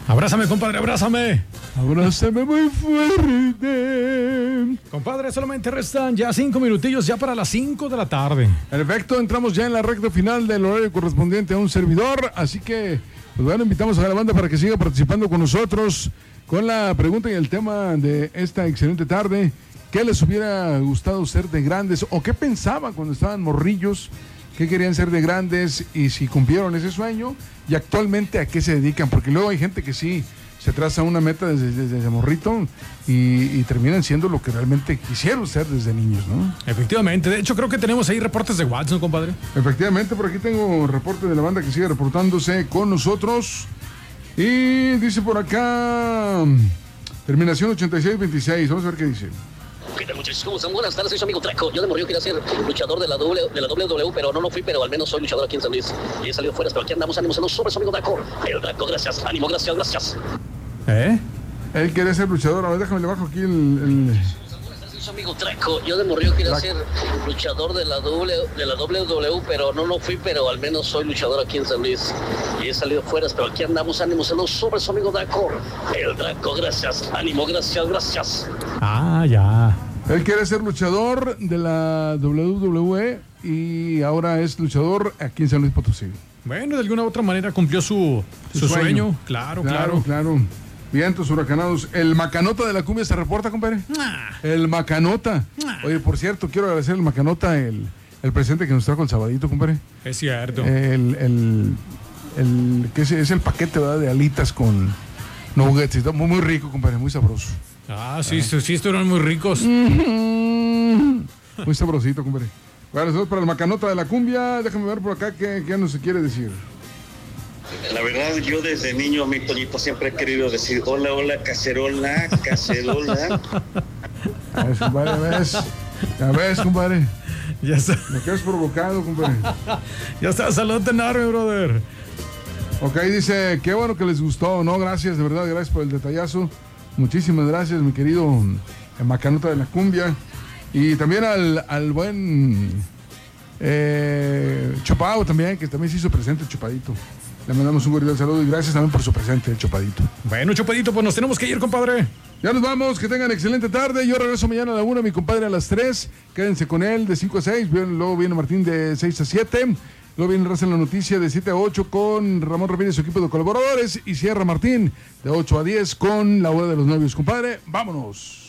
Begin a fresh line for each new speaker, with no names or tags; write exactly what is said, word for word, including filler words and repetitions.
Abrázame, compadre, abrázame.
Abrázame muy fuerte.
Compadre, solamente restan ya cinco minutillos ya para las cinco de la tarde.
En efecto, entramos ya en la recta final del horario correspondiente a un servidor, así que, pues bueno, invitamos a la banda para que siga participando con nosotros con la pregunta y el tema de esta excelente tarde. ¿Qué les hubiera gustado ser de grandes o qué pensaban cuando estaban morrillos? ¿Qué querían ser de grandes y si cumplieron ese sueño? Y actualmente, ¿a qué se dedican? Porque luego hay gente que sí se traza una meta desde, desde, desde morrito y, y terminan siendo lo que realmente quisieron ser desde niños, ¿no?
Efectivamente. De hecho, creo que tenemos ahí reportes de WhatsApp, compadre.
Efectivamente, por aquí tengo reporte de la banda que sigue reportándose con nosotros. Y dice por acá, terminación ochenta y seis veintiséis. Vamos a ver qué dice.
¿Qué tal, muchachos? ¿Cómo están? Buenas tardes, soy su amigo Traco. Yo de morrillo quería ser luchador de la, w, de la doble u doble u E, pero no lo fui, pero al menos soy luchador aquí en San Luis. Y he salido fuera, pero aquí andamos, ánimos en los sobres, amigo Traco. El Traco, gracias, ánimo, gracias, gracias.
¿Eh?
Él quiere ser luchador. A ver, déjame le bajo aquí el... el...
Soy su amigo Traco. Yo de morrillo quería Traco. ser luchador de la, w, de la doble u doble u E, pero no lo fui, pero al menos soy luchador aquí en San Luis. Y he salido fuera, pero aquí andamos, ánimos en los sobres, amigo Traco. El Traco, gracias, ánimo, gracias, gracias.
Ah, ya.
Él quiere ser luchador de la doble u doble u E y ahora es luchador aquí en San Luis Potosí.
Bueno, de alguna u otra manera cumplió su, su, su sueño. sueño. Claro, claro.
Claro, claro. Vientos huracanados. El Macanota de la cumbia se reporta, compadre.
Ah.
El Macanota.
Ah.
Oye, por cierto, quiero agradecer al Macanota el, el presente que nos trajo el sabadito, compadre.
Es cierto.
El, el, el, que es, es el paquete, ¿verdad? De alitas con nuggets. Muy, muy rico, compadre, muy sabroso.
Ah, sí, sí, sí, estuvieron muy ricos.
Mm-hmm. Muy sabrosito, compadre. Bueno, saludos para el Macanota de la cumbia. Déjame ver por acá qué, qué nos quiere decir.
La verdad, yo desde niño, mi pollito, siempre he querido decir hola, hola, cacerola, cacerola.
A ver, compadre, a ver. Ya ves, compadre.
Ya está.
Me quedas provocado, compadre.
Ya está, saludos enorme, brother.
Ok, dice, qué bueno que les gustó, ¿no? Gracias, de verdad, gracias por el detallazo. Muchísimas gracias, mi querido Macanota de la cumbia. Y también al, al buen eh, Chupado también, que también se hizo presente el Chupadito. Le mandamos un cordial saludo y gracias también por su presente, el Chupadito.
Bueno, Chupadito, pues nos tenemos que ir, compadre.
Ya nos vamos, que tengan excelente tarde. Yo regreso mañana a la una, mi compadre a las tres. Quédense con él de cinco a seis. Luego viene Martín de seis a siete. Luego viene Raza en la Noticia de siete a ocho con Ramón Ramírez y su equipo de colaboradores. Y cierra Martín de ocho a diez con La Hora de los Novios. Compadre, vámonos.